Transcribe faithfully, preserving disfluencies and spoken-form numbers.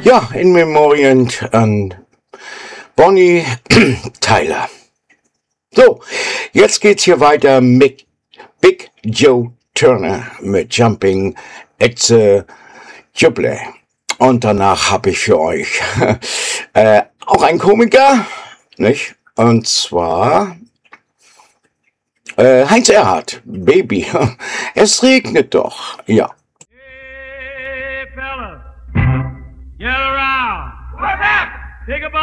Ja, in Memorien an Bonnie Tyler. So, jetzt geht's hier weiter mit Big Joe Turner mit Jumping at the Jubilee. Und danach habe ich für euch äh, auch einen Komiker, nicht? Und zwar äh, Heinz Erhardt, Baby. Es regnet doch, ja. Hey, fellas, get around. What's up? Take a